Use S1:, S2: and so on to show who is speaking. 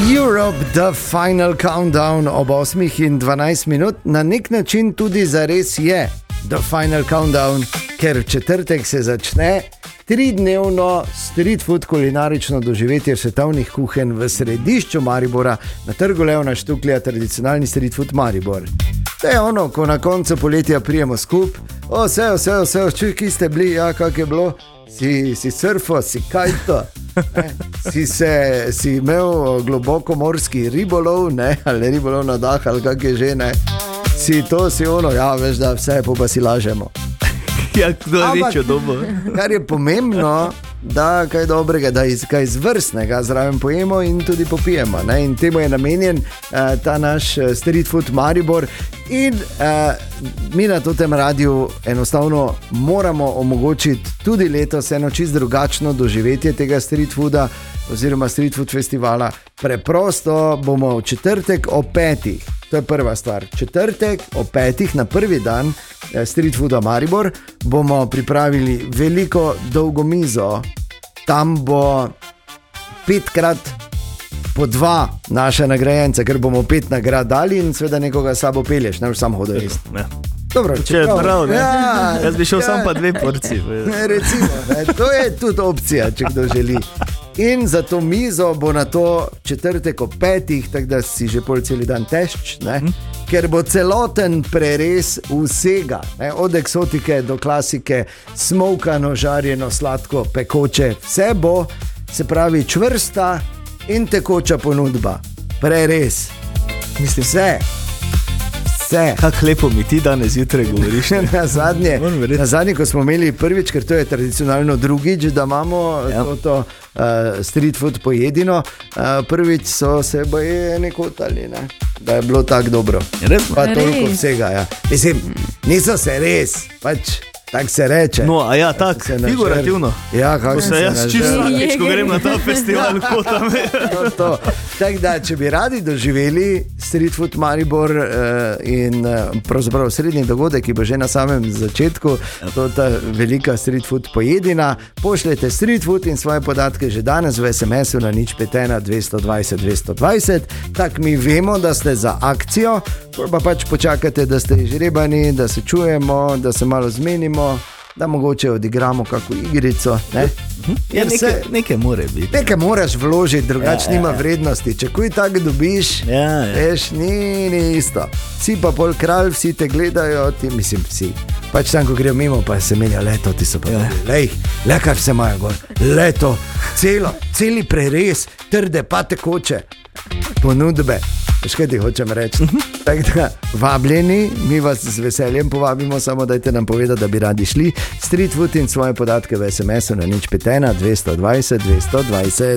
S1: Europe, the final countdown ob 8:12, na nek način tudi zares je the final countdown, ker v četrtek se začne 3-dnevno street food kulinarično doživetje svetovnih kuhenj v središču Maribora, na trgu Leona Štuklja, tradicionalni street food Maribor. To je ono, ko na koncu poletja prijemo skup, vse, čuj, ki ste bili, ja, kak je bilo, si surfo, si kajto, si imel globoko morski ribolov, ne, ali ribolov na dah, ali kak je že, ne, si ono, ja, veš, da vse pa si lažemo.
S2: Ja, kdo je večjo dobo.
S1: Kar je pomembno, da kaj dobrega, da kaj izvrstnega zraven pojemo in tudi popijemo, ne? In temu je namenjen ta naš street food Maribor in mi na tem radiju enostavno moramo omogočiti tudi letos eno čisto drugačno doživetje tega street fooda oziroma street food festivala. Preprosto bomo v četrtek o 5. To je prva stvar. Četrtek o 5. na prvi dan street fooda Maribor bomo pripravili veliko dolgo mizo. Tam bo 5x po 2 naše nagrajenca, ker bomo 5 nagrad dali in seveda nekoga sabo pelješ, ne boš sam hodil jesti. Dobro,
S2: če je prav, ne? Ja, jaz bi šel sam pa 2 porcije.
S1: Recimo, ne? To je tudi opcija, če kdo želi. In za to mizo bo na to četrtek o 5, tako da si že pol celi dan tešč, ne? Ker bo celoten prerez vsega, ne? Od eksotike do klasike, smokano, žarjeno, sladko, pekoče, vse bo, se pravi čvrsta in tekoča ponudba. Prerez. Mislim, vse.
S2: Kako lepo mi ti danes zjutraj govoriš.
S1: Na zadnje, ko smo imeli prvič, ker to je tradicionalno drugič, da imamo to street food pojedino, prvič so se boje nekotali, ne? Da je bilo tako dobro. Pa toliko vsega, ja. Mislim, niso se res, pač tako se reče.
S2: No, a ja, tako, figurativno.
S1: Ja, kako
S2: se jaz čisto ko grem na ta festival, potam.
S1: Tako da, če bi radi doživeli street food Maribor in pravzaprav srednji dogodek, ki bo že na samem začetku, to ta velika street food pojedina, pošljete street food in svoje podatke že danes v SMS-u na 051 220 220, tako mi vemo, da ste za akcijo, pa pač počakate, da ste izžrebani, da se čujemo, da se malo zmenimo, da mogoče odigramo kako igrico, ne?
S2: Ja, nekaj mora biti.
S1: Nekaj moraš vložiti, drugače nima vrednosti. Če kuj tako dobiš, veš, ni isto. Vsi pa pol kralj, vsi te gledajo, mislim vsi. Pač tam, ko grejo mimo, pa se menja leto, ti so pa le kar vse imajo gor. Leto, celi prerez, trde pa tekoče, ponudbe. Veš, kaj ti hočem reči? Tako da, vabljeni, mi vas z veseljem povabimo, samo dajte nam povedati, da bi radi šli street food in svoje podatke v SMS-u na 051 220 220.